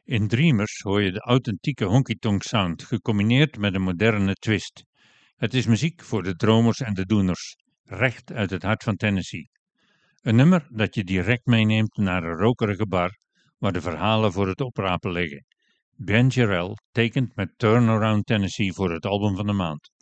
In Dreamers hoor je de authentieke honky-tonk sound, gecombineerd met een moderne twist. Het is muziek voor de dromers en de doeners, recht uit het hart van Tennessee. Een nummer dat je direct meeneemt naar een rokerige bar, waar de verhalen voor het oprapen liggen. Ben Jarrell tekent met Turnaround Tennessee voor het album van de maand.